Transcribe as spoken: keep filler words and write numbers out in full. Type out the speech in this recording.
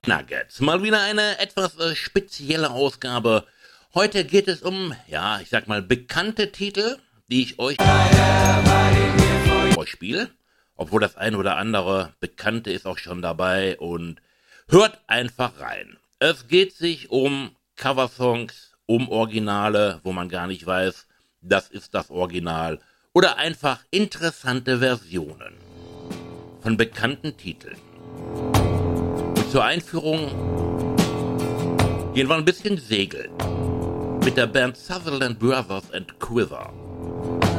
Nuggets. Mal wieder eine etwas äh, spezielle Ausgabe. Heute geht es um, ja, ich sag mal, bekannte Titel, die ich euch vorspiele. Obwohl das ein oder andere Bekannte ist auch schon dabei. Und hört einfach rein. Es geht sich um Coversongs, um Originale, wo man gar nicht weiß, das ist das Original. Oder einfach interessante Versionen von bekannten Titeln. Und zur Einführung gehen wir ein bisschen segeln mit der Band Sutherland Brothers and Quiver.